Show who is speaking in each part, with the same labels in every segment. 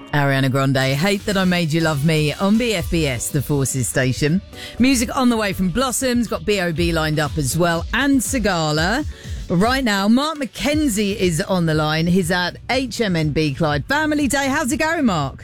Speaker 1: Ariana Grande, Hate That I Made You Love Me on BFBS, the Forces station. Music on the way from Blossoms, got B.O.B. lined up as well, and Sigala. But right now, Mark McKenzie is on the line. He's at HMNB Clyde Family Day. How's it going, Mark?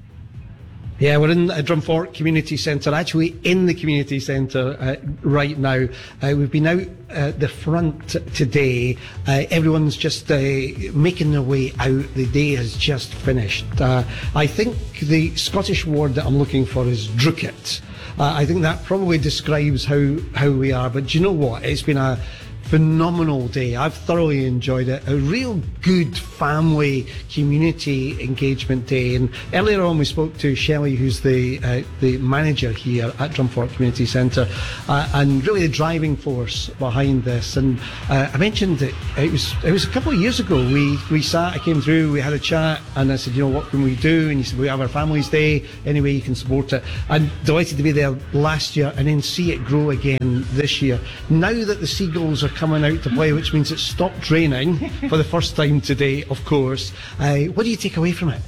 Speaker 2: Yeah, we're in Drumfork Community Centre, actually in the community centre right now. We've been out at the front today. Everyone's just making their way out. The day has just finished. I think the Scottish word that I'm looking for is drucket. I think that probably describes how we are. But do you know what? It's been a phenomenal day. I've thoroughly enjoyed it. A real good family community engagement day. And earlier on we spoke to Shelley, who's the manager here at Drumfork Community Centre, and really the driving force behind this. And I mentioned that it was a couple of years ago. We sat, I came through, we had a chat, and I said, you know, what can we do? And he said, we have our Families Day, any way you can support it. I'm delighted to be there last year and then see it grow again this year. Now that the Seagulls are coming out to play, which means it stopped raining for the first time today, of course. What do you take away from it?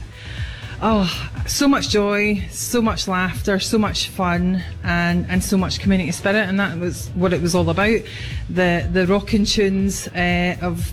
Speaker 3: Oh, so much joy, so much laughter, so much fun, and so much community spirit, and that was what it was all about. The rocking tunes of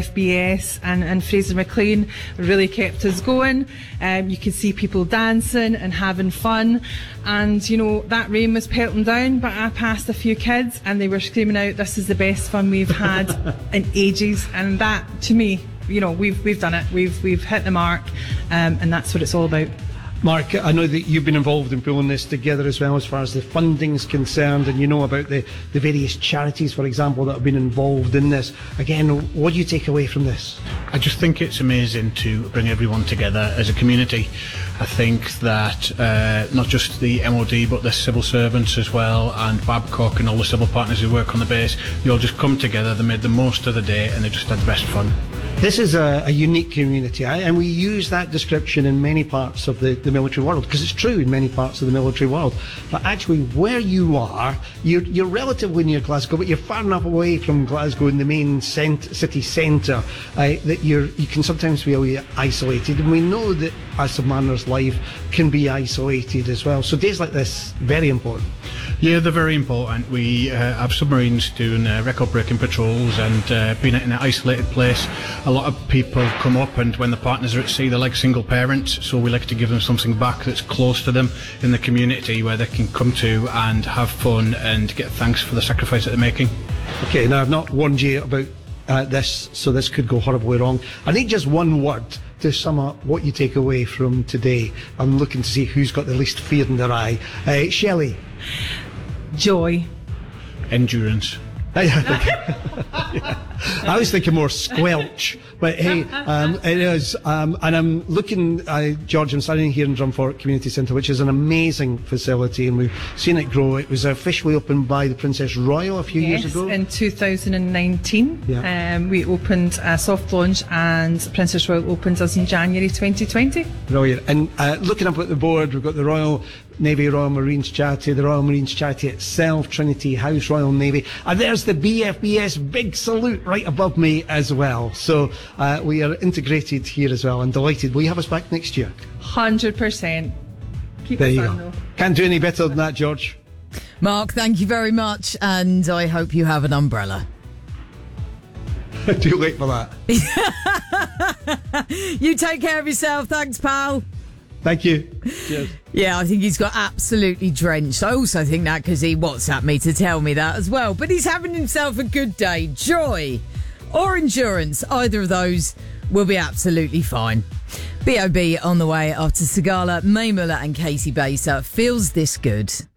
Speaker 3: BFBS and Fraser McLean really kept us going. You could see people dancing and having fun, and you know, that rain was pelting down, but I passed a few kids and they were screaming out, "This is the best fun we've had in ages," and that, to me, you know, we've done it. We've hit the mark, and that's what it's all about.
Speaker 2: Mark, I know that you've been involved in pulling this together as well as far as the funding's concerned, and you know about the various charities, for example, that have been involved in this. Again, what do you take away from this?
Speaker 4: I just think it's amazing to bring everyone together as a community. I think that not just the MOD but the civil servants as well, and Babcock and all the civil partners who work on the base, they all just come together, they made the most of the day, and they just had the best fun.
Speaker 2: This is a unique community, and we use that description in many parts of the military world, because it's true in many parts of the military world. But actually, where you are, you're relatively near Glasgow, but you're far enough away from Glasgow in the main city centre that you can sometimes feel isolated. And we know that a submariner's life can be isolated as well. So days like this, very important.
Speaker 4: Yeah, they're very important. We have submarines doing record-breaking patrols and being in an isolated place. A lot of people come up, and when the partners are at sea, they're like single parents, so we like to give them something back that's close to them in the community where they can come to and have fun and get thanks for the sacrifice that they're making.
Speaker 2: Okay, now I've not warned you about this, so this could go horribly wrong. I need just one word to sum up what you take away from today. I'm looking to see who's got the least fear in their eye. Shelley?
Speaker 3: Joy.
Speaker 4: Endurance.
Speaker 2: I was thinking more squelch, but hey, it is. And I'm looking, George, I'm standing here in Drumfork Community Centre, which is an amazing facility, and we've seen it grow. It was officially opened by the Princess Royal a few years ago.
Speaker 3: In 2019.
Speaker 2: Yeah.
Speaker 3: We opened a soft launch, and Princess Royal opened us in January 2020.
Speaker 2: Brilliant. And looking up at the board, we've got the Royal Navy, Royal Marines Charity, the Royal Marines Charity itself, Trinity House, Royal Navy, and there's the BFBS big salute right above me as well. So we are integrated here as well, and delighted. Will you have us back next year?
Speaker 3: 100%. Keep
Speaker 2: there
Speaker 3: it
Speaker 2: you
Speaker 3: fun,
Speaker 2: go.
Speaker 3: though.
Speaker 2: Can't do any better than that, George.
Speaker 1: Mark, thank you very much, and I hope you have an umbrella.
Speaker 2: Too late for that.
Speaker 1: You take care of yourself. Thanks, pal.
Speaker 2: Thank you. Cheers.
Speaker 1: Yeah, I think he's got absolutely drenched. I also think that because he WhatsApped me to tell me that as well. But he's having himself a good day. Joy or endurance, either of those will be absolutely fine. B.O.B. on the way after Sigala, May Muller and Casey Baser. Feels this good.